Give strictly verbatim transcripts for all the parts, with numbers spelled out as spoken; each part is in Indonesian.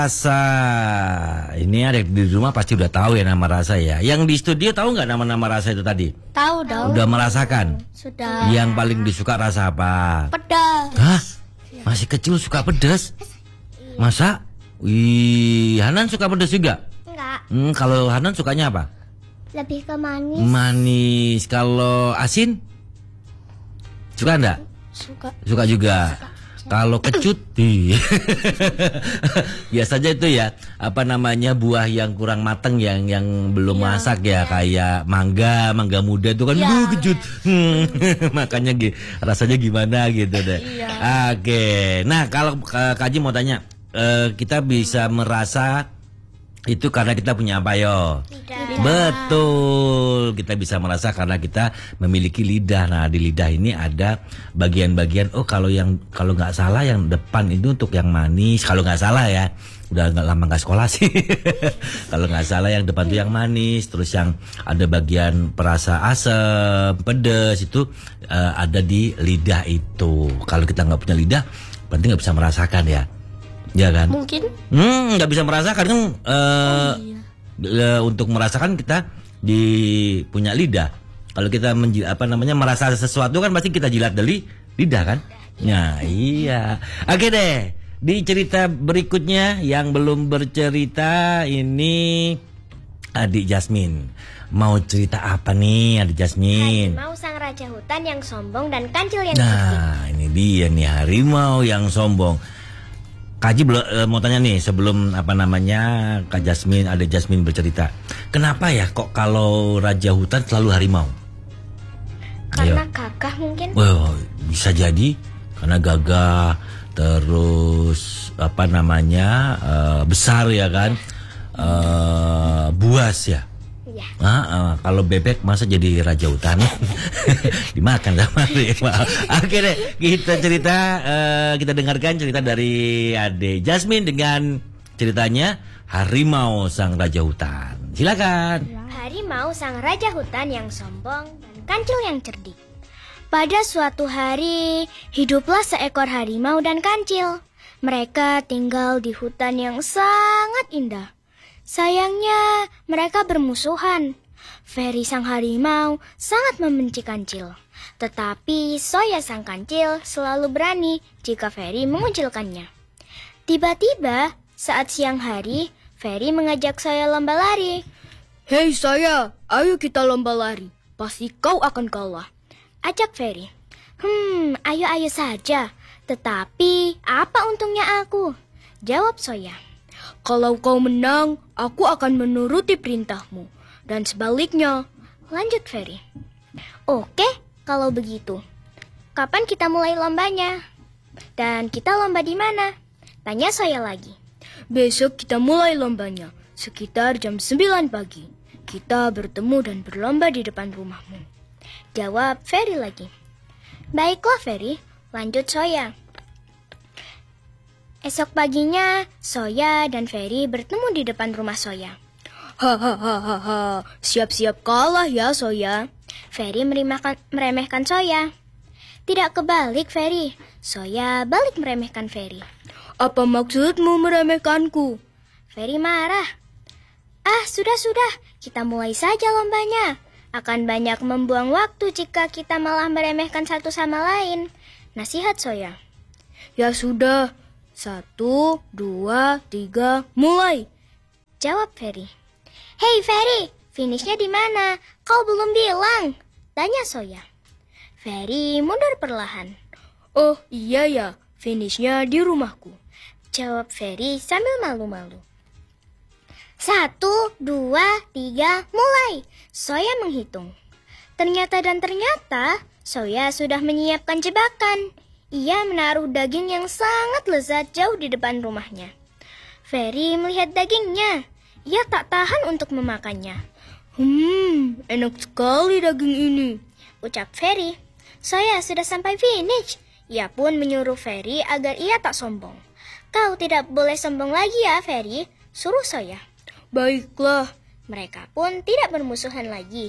Rasa ini ada di rumah pasti udah tahu ya nama rasa ya. Yang di studio tahu nggak nama-nama rasa itu tadi? Tahu dong. Udah merasakan? Sudah. Yang paling disuka rasa apa? Pedas. Hah? Masih kecil suka pedas? Masa? Wih, Hanan suka pedas juga? Enggak. Hmm, kalau Hanan sukanya apa? Lebih ke manis. Manis. Kalau asin? Suka enggak? Suka. Suka juga. Kalau kecut, biasanya itu ya apa namanya buah yang kurang mateng yang yang belum ya, masak ya, ya kayak mangga, mangga muda itu kan ya, uh, kecut, hmm, makanya rasanya gimana gitu deh. Ya. Oke, nah kalau Kak Haji mau tanya, uh, kita bisa merasa itu karena kita punya apa yo? Lidah. Betul, kita bisa merasa karena kita memiliki lidah. Nah di lidah ini ada bagian-bagian. Oh kalau yang kalau nggak salah yang depan itu untuk yang manis. Kalau nggak salah ya, udah nggak lama nggak sekolah sih. Kalau nggak salah yang depan itu yang manis. Terus yang ada bagian perasa asam, pedas itu uh, ada di lidah itu. Kalau kita nggak punya lidah, berarti nggak bisa merasakan ya. Ya kan? Mungkin. Hmm, nggak bisa merasakan kan? Uh, oh, iya. Untuk merasakan kita di punya lidah. Kalau kita menji, apa namanya merasa sesuatu kan pasti kita jilat dari lidah kan? Nah iya. Oke deh. Di cerita berikutnya yang belum bercerita ini adik Jasmine. Mau cerita apa nih adik Jasmine? Harimau sang raja hutan yang sombong dan kancil yang Nah ini dia nih harimau yang sombong. Kak Haji uh, mau tanya nih sebelum apa namanya Kak Jasmine, ada Jasmine bercerita. Kenapa ya kok kalau raja hutan selalu harimau? Karena Ayo. Gagah mungkin. Wow, bisa jadi karena gagah terus apa namanya uh, besar ya kan, uh, buas ya. Ya. Ah, uh, kalau bebek masa jadi raja hutan dimakan sama harimau. Oke deh, kita cerita uh, kita dengarkan cerita dari Ade Jasmine dengan ceritanya harimau sang raja hutan. Silakan. Harimau sang raja hutan yang sombong dan kancil yang cerdik. Pada suatu hari hiduplah seekor harimau dan kancil. Mereka tinggal di hutan yang sangat indah. Sayangnya, mereka bermusuhan. Ferry sang harimau sangat membenci kancil. Tetapi Soya sang kancil selalu berani jika Ferry mengucilkannya. Tiba-tiba, saat siang hari, Ferry mengajak Soya lomba lari. Hei Soya, ayo kita lomba lari. Pasti kau akan kalah. Ajak Ferry. Hmm, ayo-ayo saja. Tetapi, apa untungnya aku? Jawab Soya. Kalau kau menang, aku akan menuruti perintahmu. Dan sebaliknya, lanjut Ferry. Oke, kalau begitu. Kapan kita mulai lombanya? Dan kita lomba di mana? Tanya Soya lagi. Besok kita mulai lombanya, sekitar jam sembilan pagi. Kita bertemu dan berlomba di depan rumahmu. Jawab Ferry lagi. Baiklah Ferry, lanjut Soya. Esok paginya, Soya dan Ferry bertemu di depan rumah Soya. Hahaha, siap-siap kalah ya Soya. Ferry meremehkan, meremehkan Soya. Tidak kebalik Ferry, Soya balik meremehkan Ferry. Apa maksudmu meremehkanku? Ferry marah. Ah, sudah-sudah, kita mulai saja lombanya. Akan banyak membuang waktu jika kita malah meremehkan satu sama lain. Nasihat Soya. Ya sudah. Satu, dua, tiga, mulai. Jawab Ferry. Hei Ferry, finishnya di mana? Kau belum bilang. Tanya Soya. Ferry mundur perlahan. Oh iya ya, finishnya di rumahku. Jawab Ferry sambil malu-malu. Satu, dua, tiga, mulai. Soya menghitung. Ternyata dan ternyata, Soya sudah menyiapkan jebakan. Ia menaruh daging yang sangat lezat jauh di depan rumahnya. Ferry melihat dagingnya. Ia tak tahan untuk memakannya. Hmm, enak sekali daging ini, ucap Ferry. Soya sudah sampai finish. Ia pun menyuruh Ferry agar ia tak sombong. Kau tidak boleh sombong lagi ya Ferry, suruh Soya. Baiklah. Mereka pun tidak bermusuhan lagi.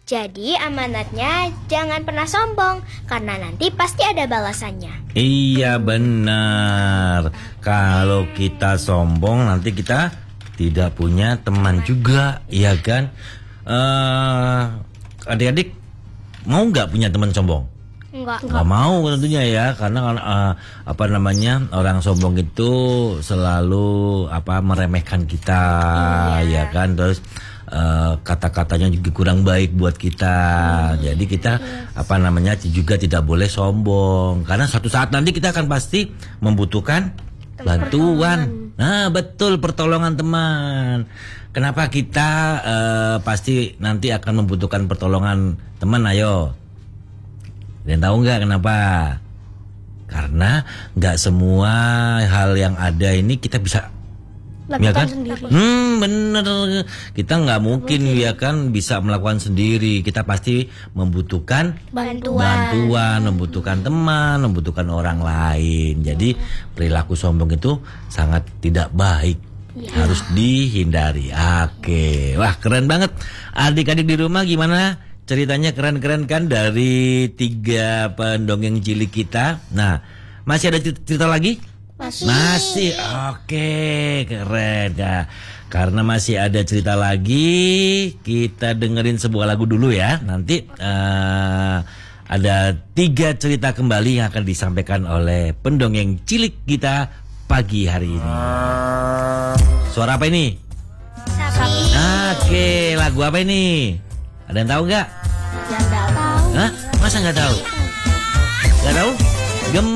Jadi amanatnya jangan pernah sombong, karena nanti pasti ada balasannya. Iya benar. Kalau kita sombong nanti kita tidak punya teman juga, iya kan? Uh, adik-adik mau nggak punya teman sombong? Enggak. Nggak mau tentunya ya, karena uh, apa namanya, orang sombong itu selalu apa meremehkan kita, iya. ya kan? Terus Uh, kata-katanya juga kurang baik buat kita. Hmm. Jadi kita yes. apa namanya juga tidak boleh sombong, karena suatu saat nanti kita akan pasti membutuhkan bantuan. Nah betul, pertolongan teman. Kenapa kita uh, pasti nanti akan membutuhkan pertolongan teman? Ayo, kalian tahu nggak kenapa? Karena nggak semua hal yang ada ini kita bisa lakukan ya kan? sendiri. Hmm bener, kita nggak mungkin, mungkin ya kan bisa melakukan sendiri. Kita pasti membutuhkan bantuan, bantuan membutuhkan teman, membutuhkan orang lain. Jadi perilaku sombong itu sangat tidak baik, ya. Harus dihindari. Oke, wah keren banget. Adik-adik di rumah gimana? Ceritanya keren-keren kan dari tiga pendongeng cilik kita. Nah, masih ada cerita lagi? Masih. Masih, oke, keren ya. Karena masih ada cerita lagi, kita dengerin sebuah lagu dulu ya. Nanti uh, ada tiga cerita kembali yang akan disampaikan oleh pendongeng cilik kita pagi hari ini. Suara apa ini? Sapi. Oke, lagu apa ini? Ada yang tahu nggak? Yang tahu. Hah? Masa nggak tahu? Nggak tahu? Gem